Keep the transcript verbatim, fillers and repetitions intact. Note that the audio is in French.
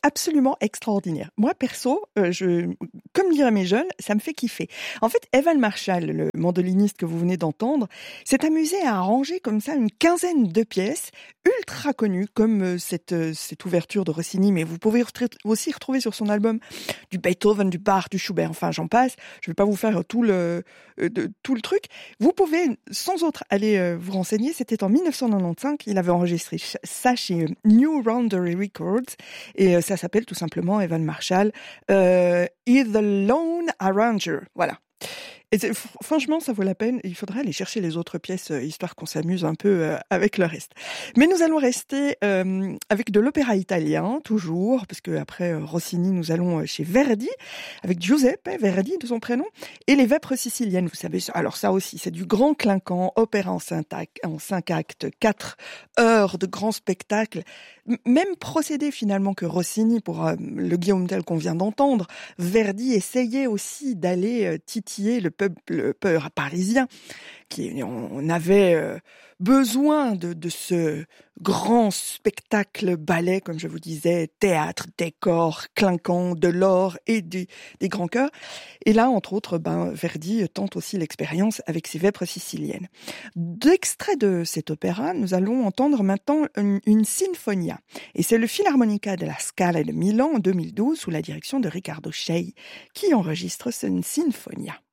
absolument extraordinaire. Moi, perso, euh, je, comme diraient mes jeunes, ça me fait kiffer. En fait, Evan Marshall, le mandoliniste que vous venez d'entendre, s'est amusé à arranger comme ça une quinzaine de pièces ultra connues, comme euh, cette, euh, cette ouverture de Rossini, mais vous pouvez aussi retrouver sur son album du Beethoven, du Bach, du Schubert, enfin j'en passe. Je ne vais pas vous faire tout le, euh, de, tout le truc. Vous pouvez sans autre aller euh, vous renseigner. C'était en dix-neuf cent quatre-vingt-quinze. Il avait enregistré ça chez New Roundery Records et euh, ça s'appelle tout simplement Evan Marshall, euh, Is the Lone Arranger. Voilà. Et franchement, ça vaut la peine. Il faudrait aller chercher les autres pièces, euh, histoire qu'on s'amuse un peu euh, avec le reste. Mais nous allons rester euh, avec de l'opéra italien, toujours, parce que après euh, Rossini, nous allons euh, chez Verdi, avec Giuseppe Verdi, de son prénom, et les Vêpres siciliennes, vous savez. Alors ça aussi, c'est du grand clinquant, opéra en cinq, en cinq actes, quatre heures de grand spectacle. Même procédé finalement que Rossini pour euh, le Guillaume Tell qu'on vient d'entendre. Verdi essayait aussi d'aller euh, titiller le peuple, peuple parisien, qui on avait euh, besoin de, de ce grand spectacle ballet, comme je vous disais, théâtre, décor, clinquant, de l'or et des, des grands chœurs. Et là, entre autres, ben, Verdi tente aussi l'expérience avec ses Vêpres siciliennes. D'extrait de cet opéra, nous allons entendre maintenant une, une sinfonia. Et c'est le Philharmonica de la Scala de Milan en deux mille douze, sous la direction de Riccardo Schei, qui enregistre cette sinfonia.